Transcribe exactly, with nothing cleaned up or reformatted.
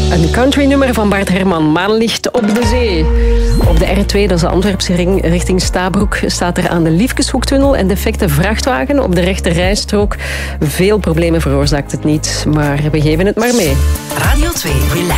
Een countrynummer van Bart Herman, Maanlicht op de zee. Op de R twee, dat is de Antwerpse ring, richting Stabroek, staat er aan de Liefkeshoektunnel een defecte vrachtwagen op de rechte rijstrook. Veel problemen veroorzaakt het niet, maar we geven het maar mee. Radio twee Relax.